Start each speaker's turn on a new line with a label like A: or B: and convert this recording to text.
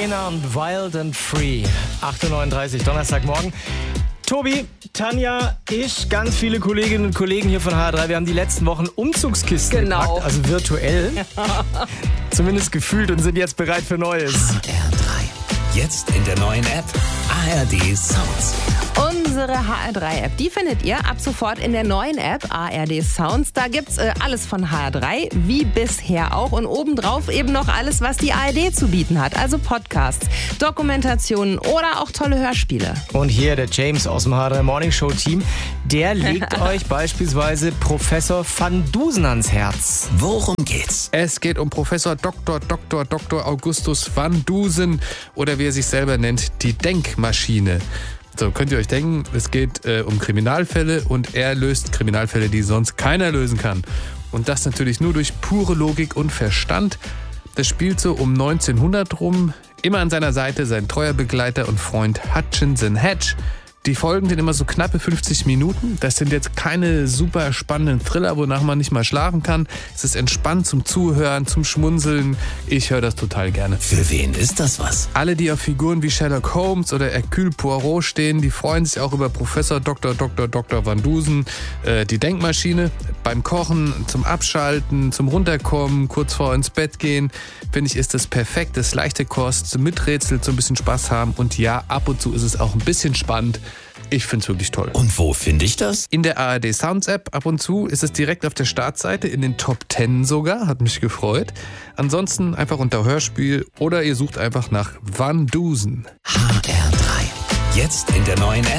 A: Lena und Wild and Free. 8.39 Uhr, Donnerstagmorgen. Tobi, Tanja, ich, ganz viele Kolleginnen und Kollegen hier von HR3, wir haben die letzten Wochen Umzugskisten gepackt, also virtuell. Zumindest gefühlt und sind jetzt bereit für Neues.
B: HR3. Jetzt in der neuen App ARD Sounds.
C: Unsere HR3-App, die findet ihr ab sofort in der neuen App ARD Sounds. Da gibt's alles von HR3, wie bisher auch. Und obendrauf eben noch alles, was die ARD zu bieten hat. Also Podcasts, Dokumentationen oder auch tolle Hörspiele.
A: Und hier der James aus dem HR3 Morning Show Team, der legt euch beispielsweise Professor van Dusen ans Herz.
B: Worum geht's?
D: Es geht um Professor Dr. Augustus van Dusen oder wie er sich selber nennt, die Denkmaschine. So, könnt ihr euch denken, es geht um Kriminalfälle und er löst Kriminalfälle, die sonst keiner lösen kann. Und das natürlich nur durch pure Logik und Verstand. Das spielt so um 1900 rum. Immer an seiner Seite sein treuer Begleiter und Freund Hutchinson Hedge. Die Folgen sind immer so knappe 50 Minuten. Das sind jetzt keine super spannenden Thriller, wonach man nicht mal schlafen kann. Es ist entspannt zum Zuhören, zum Schmunzeln. Ich höre das total gerne.
B: Für wen ist das was?
D: Alle, die auf Figuren wie Sherlock Holmes oder Hercule Poirot stehen, die freuen sich auch über Professor Dr. van Dusen, die Denkmaschine. Beim Kochen, zum Abschalten, zum Runterkommen, kurz vor ins Bett gehen, finde ich, ist das perfekt. Das ist leichte Kost, zum Miträtseln, zum bisschen Spaß haben. Und ja, ab und zu ist es auch ein bisschen spannend. Ich finde es wirklich toll.
B: Und wo finde ich das?
D: In der ARD Sounds App ab und zu ist es direkt auf der Startseite, in den Top 10 sogar, hat mich gefreut. Ansonsten einfach unter Hörspiel oder ihr sucht einfach nach Van Dusen.
B: HR3. Jetzt in der neuen App